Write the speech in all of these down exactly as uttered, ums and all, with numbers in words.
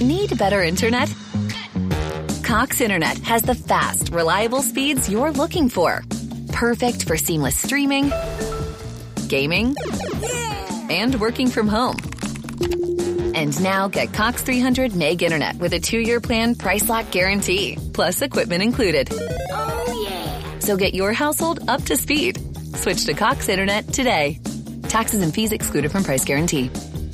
Need better internet? Cox Internet has the fast, reliable speeds you're looking for. Perfect for seamless streaming, gaming, and working from home. And now get Cox three hundred meg internet with a two-year plan price lock guarantee, plus equipment included. Oh, yeah. So get your household up to speed. Switch to Cox Internet today. Taxes and fees excluded from price guarantee.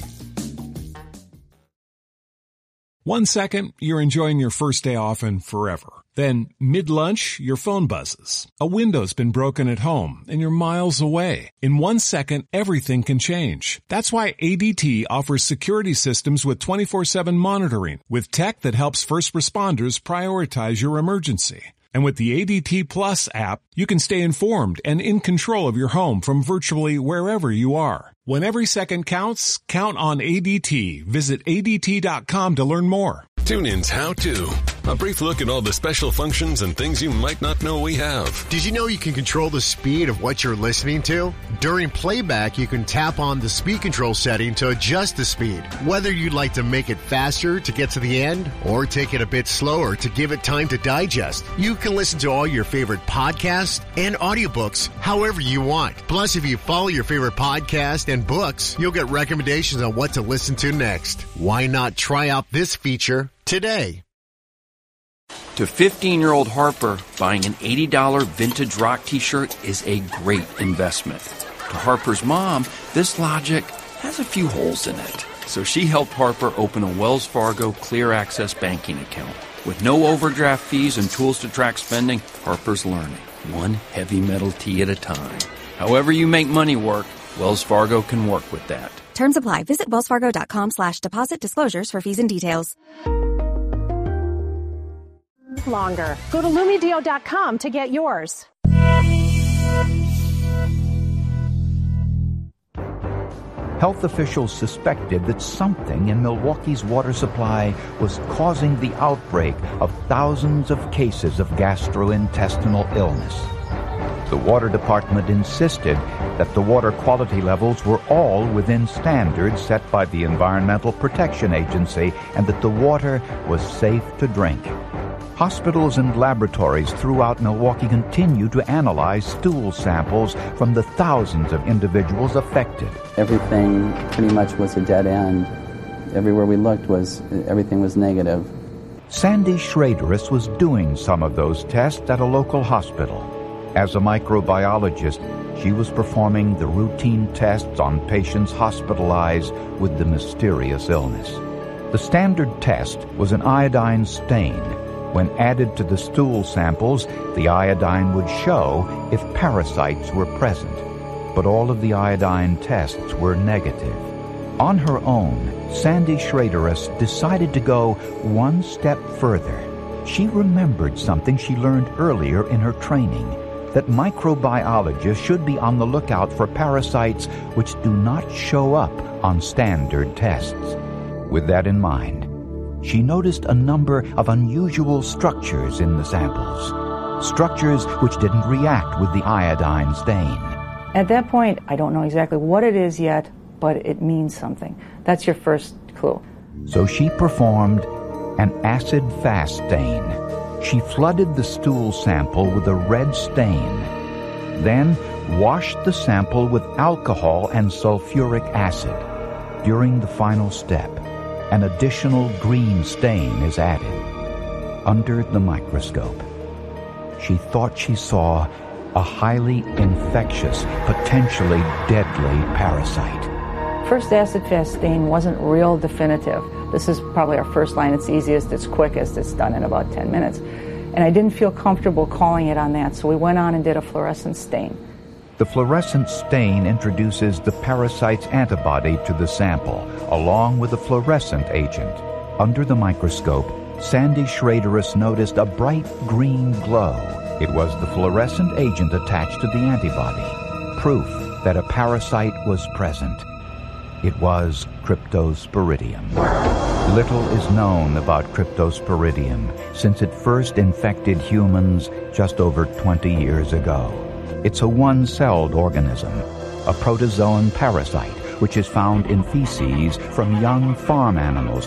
One second, you're enjoying your first day off and forever. Then, mid-lunch, your phone buzzes. A window's been broken at home, and you're miles away. In one second, everything can change. That's why A D T offers security systems with twenty-four seven monitoring, with tech that helps first responders prioritize your emergency. And with the A D T Plus app, you can stay informed and in control of your home from virtually wherever you are. When every second counts, count on A D T. Visit A D T dot com to learn more. TuneIn's How To. A brief look at all the special functions and things you might not know we have. Did you know you can control the speed of what you're listening to? During playback, you can tap on the speed control setting to adjust the speed. Whether you'd like to make it faster to get to the end or take it a bit slower to give it time to digest, you can listen to all your favorite podcasts and audiobooks however you want. Plus, if you follow your favorite podcast and books, you'll get recommendations on what to listen to next. Why not try out this feature today? To fifteen-year-old Harper, buying an eighty dollars vintage rock t-shirt is a great investment. To Harper's mom, this logic has a few holes in it. So she helped Harper open a Wells Fargo Clear Access banking account. With no overdraft fees and tools to track spending, Harper's learning, one heavy metal tee at a time. However you make money work, Wells Fargo can work with that. Terms apply. Visit wellsfargo.com slash deposit disclosures for fees and details. Longer. Go to Lumideo dot com to get yours. Health officials suspected that something in Milwaukee's water supply was causing the outbreak of thousands of cases of gastrointestinal illness. The water department insisted that the water quality levels were all within standards set by the Environmental Protection Agency and that the water was safe to drink. Hospitals and laboratories throughout Milwaukee continue to analyze stool samples from the thousands of individuals affected. Everything pretty much was a dead end. Everywhere we looked was, everything was negative. Sandy Schraderus was doing some of those tests at a local hospital. As a microbiologist, she was performing the routine tests on patients hospitalized with the mysterious illness. The standard test was an iodine stain. When added to the stool samples, the iodine would show if parasites were present. But all of the iodine tests were negative. On her own, Sandy Schraderus decided to go one step further. She remembered something she learned earlier in her training, that microbiologists should be on the lookout for parasites which do not show up on standard tests. With that in mind, she noticed a number of unusual structures in the samples, structures which didn't react with the iodine stain. At that point, I don't know exactly what it is yet, but it means something. That's your first clue. So she performed an acid-fast stain. She flooded the stool sample with a red stain, then washed the sample with alcohol and sulfuric acid. During the final step, an additional green stain is added. Under the microscope, she thought she saw a highly infectious, potentially deadly parasite. First acid-fast stain wasn't real definitive. This is probably our first line. It's easiest, it's quickest, it's done in about ten minutes. And I didn't feel comfortable calling it on that, so we went on and did a fluorescent stain. The fluorescent stain introduces the parasite's antibody to the sample, along with a fluorescent agent. Under the microscope, Sandy Schraderus noticed a bright green glow. It was the fluorescent agent attached to the antibody, proof that a parasite was present. It was Cryptosporidium. Little is known about Cryptosporidium since it first infected humans just over twenty years ago. It's a one-celled organism, a protozoan parasite, which is found in feces from young farm animals